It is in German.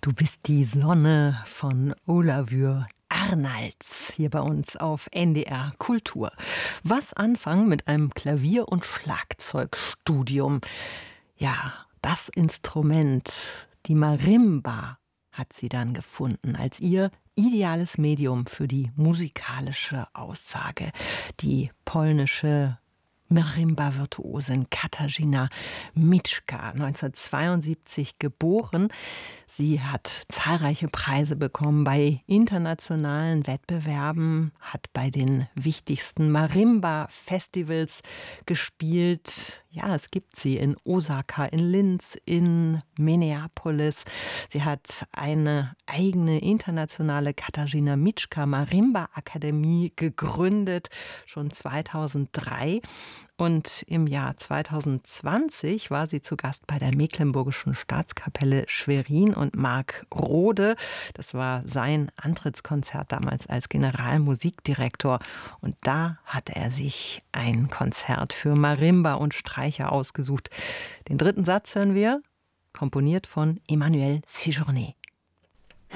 Du bist die Sonne von Olavur Arnalds hier bei uns auf NDR Kultur. Was anfangen mit einem Klavier- und Schlagzeugstudium? Ja, das Instrument, die Marimba, hat sie dann gefunden als ihr ideales Medium für die musikalische Aussage. Die polnische Marimba-Virtuosin Katarzyna Miczka, 1972 geboren. Sie hat zahlreiche Preise bekommen bei internationalen Wettbewerben, hat bei den wichtigsten Marimba-Festivals gespielt. Ja, es gibt sie in Osaka, in Linz, in Minneapolis. Sie hat eine eigene internationale Katarzyna Miczka Marimba-Akademie gegründet, schon 2003. Und im Jahr 2020 war sie zu Gast bei der Mecklenburgischen Staatskapelle Schwerin und Marc Rode. Das war sein Antrittskonzert damals als Generalmusikdirektor. Und da hatte er sich ein Konzert für Marimba und Streicher ausgesucht. Den dritten Satz hören wir, komponiert von Emmanuel Séjourné.